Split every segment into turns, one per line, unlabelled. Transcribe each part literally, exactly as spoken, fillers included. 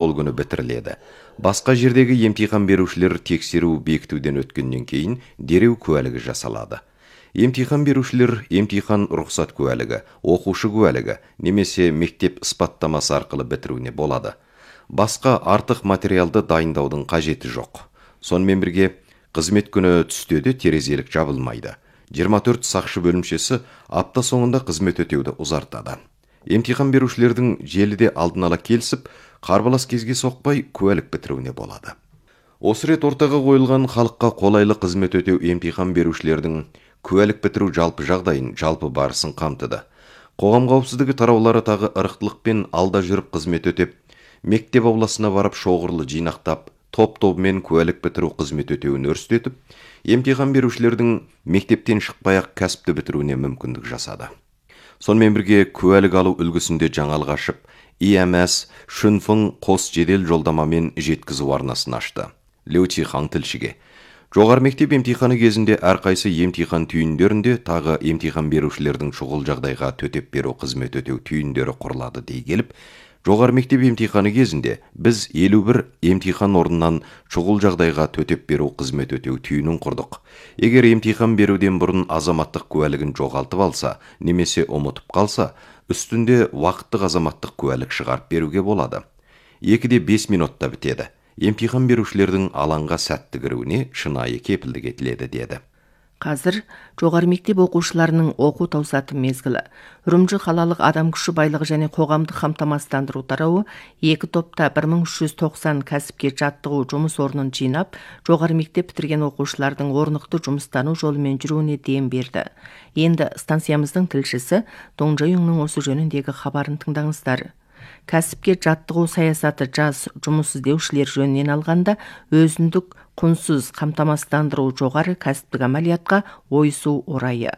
сол күні бітіріледі. Басқа жердегі емтихан берушілер тексеру бекітуден өткеннен кейін дереу куәлігі жасалады. Емтихан берушілер емтихан рұқсат куәлігі, оқушы куәлігі немесе мектеп ысбаттамасы арқылы бітіруіне болады. Басқа артық материалды дайындаудың қажеті жоқ. Сонымен бірге қызмет күні түстеді терезелік жабылмайды. жиырма төрт сақшы бөлімшесі апта соңында қызмет өтеуді ұзартады. Емтихан берушілердің желіде алдын ала келісіп, қарбалас кезге соқпай куәлік бітіруіне болады. Осы рет ортаға қойылған халыққа қолайлы қызмет өтеу емтихан берушілердің куәлік бітіру жалпы жағдайын, жалпы барысын қамтыды. Қоғам қауіпсіздігі тараулары тағы ырықтылықпен алда жүріп қызмет өтеп, мектеп ауласына барып шоғырлы жинақтап, топ-тобымен куәлік бітіру қызмет өтеуін өрістетіп, емтихан берушілердің мектептен шықпай-ақ кәсіпті бітіруіне мүмкіндік жасады. Сонымен бірге куәлік алу үлгісінде жаңалық ашып, и эм эс Шүнфың қос жедел жолдамамен жеткізу арнасын ашты. Лю Чихаң тілшіге. Жоғары мектеп емтиханы кезінде әрқайсы емтихан түйіндерінде тағы емтихан берушілердің шұғыл жағдайға төтеп беру қызмет өтеу түйіндері құрылады дей келіп, жоғары мектеп емтиханы кезінде біз елу бір емтихан орнынан шұғыл жағдайға төтеп беру қызмет өтеу түйінін құрдық. Егер емтихан беруден бұрын азаматтық куәлігін жоғалтып алса, немесе ұмытып қалса, үстінде уақыттық азаматтық куәлік шығарып беруге болады. екіде бес минутта бітеді. Емтихан берушілердің алаңға сәтті кіруіне шынайы кепілдік етіледі деді.
Қазір жоғары мектеп оқушыларының оқу таусаты мезгілі. Үрімжі қалалық адам күші байлығы және қоғамдық қамтамасыздандыру тарауы екі топта бір мың үш жүз тоқсан кәсіпке жаттығу жұмыс орнын жинап, жоғары мектеп бітірген оқушылардың орнықты жұмыстану жолымен жүруіне дем берді. Енді станциямыздың тілшісі Доңжайұңның осы жөніндегі хабарын тыңдаңыздар. Кәсіпке жаттығу саясаты жас жұмыс іздеушілер жөнінен алғанда өзіндік құнсыз қамтамасыздандыру жоғары кәсіптік әмәлиятқа ойысу орайы.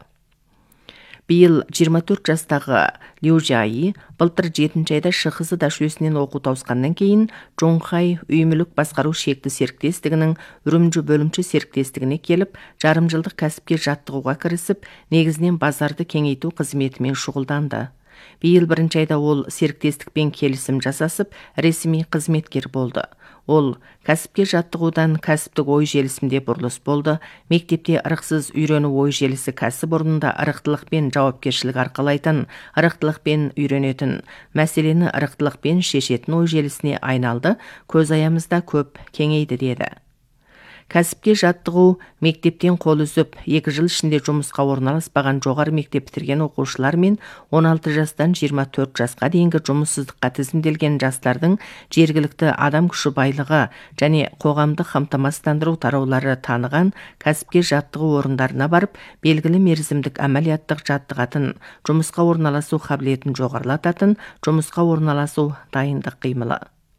Биыл жиырма төрт жастағы Лю Жайи былтыр жетінші айда Шықызы дашөсінен оқу тауысқаннан кейін Жоңхай үй мүлік басқару шекті серіктестігінің Үрімжі бөлімші серіктестігіне келіп, жарым жылдық кәсіпке жаттығуға кірісіп, негізінен базарды кеңейту қызметімен шұғылданды. Биыл бірінші айда ол серіктестікпен келісім жасасып, ресми қызметкер болды. Ол кәсіпке жаттығудан кәсіптік ой желісінде бұрылыс болды. Мектепте ырықсыз үйрену ой желісі кәсіп орнында ырықтылықпен жауапкершілік арқалайтын, ырықтылықпен үйренетін, мәселені ырықтылықпен шешетін ой желісіне айналды, көз аямызда көп кеңейді деді. Кәсіпке жаттығу мектептен қол үзіп, екі жыл ішінде жұмысқа орналаспаған жоғары мектеп бітірген оқушылар мен он алты жастан жиырма төрт жасқа дейінгі жұмыссыздыққа тізімделген жастардың жергілікті адам күші байлығы және қоғамдық қамтамасыздандыру тараулары таныған кәсіпке жаттығу орындарына барып, белгілі мерзімдік әмәлияттық жаттығатын, жұмысқа орналасу қабілетін жоғарылататын, жұмысқа орналасу дайындық қимылы.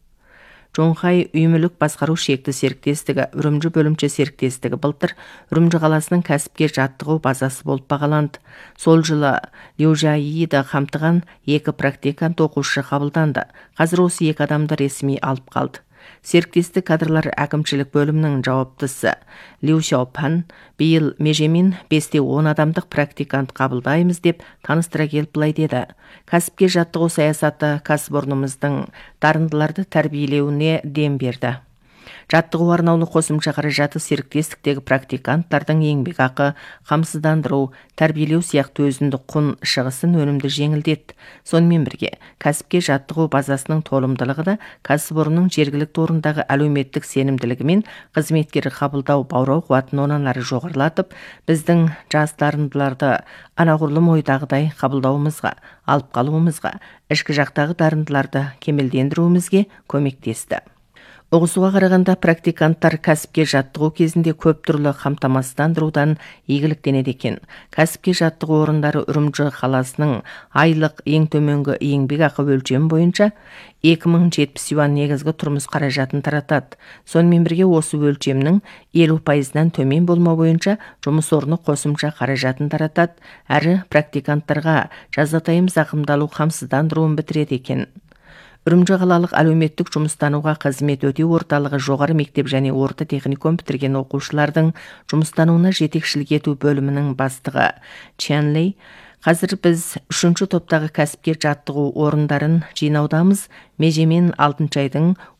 Жоңхай үй мүлік басқару шекті серіктестігі Үрімжі бөлімші серіктестігі былтыр Үрімжі қаласының кәсіпке жаттығу базасы болып бағаланды. Сол жылы Лю Жайиді қамтыған екі практикант оқушы қабылданды. Қазір осы екі адамды ресми алып қалды. Серіктестік кадрлар әкімшілік бөлімінің жауаптысы Лю Шаопан биыл межемен бесте он адамдық практикант қабылдаймыз деп таныстыра келіп былай деді. Кәсіпке жаттығу саясаты кәсіпорнымыздың дарындыларды тәрбиелеуіне дем берді. Жаттығу арнаулы қосымша қаражаты серіктестіктегі практиканттардың еңбекақы, қамсыздандыру, тәрбиелеу сияқты өзіндік құн шығысын өнімді жеңілдетті. Сонымен бірге, кәсіпке жаттығу базасының толымдылығы да кәсіпорынның жергілікті орындағы әлеуметтік сенімділігі мен қызметкері қабылдау баурау қуатын онан ары жоғарылатып, біздің жас дарындыларды анағұрлым ойдағыдай қабылдауымызға, алып қалуымызға, ішкі жақтағы дарындыларды кемелдендіруімізге көмектесті. Ұғысуға қарағанда практиканттар кәсіпке жаттығу кезінде көп түрлі қамтамасыздандырудан игіліктенеді екен. Кәсіпке жаттығу орындары Үрімжі қаласының айлық ең төменгі еңбекақы өлшемі бойынша екі мың жетпіс юан негізгі тұрмыс қаражатын таратады. Сонымен бірге осы өлшемнің елу пайызынан төмен болмау бойынша жұмыс орны қосымша қаражатын таратады, әрі практиканттарға жазатайым зақымдалу қамсыздандыруын бітіреді екен. Үрімжі қалалық әлеуметтік жұмыстануға қызмет өтеу орталығы жоғары мектеп және орта техникум бітірген оқушылардың жұмыстануына жетекшілік ету бөлімінің бастығы Чен Лей, қазір біз үшінші топтағы кәсіпке жаттығу орындарын жинаудамыз, межемен алтыншы айдың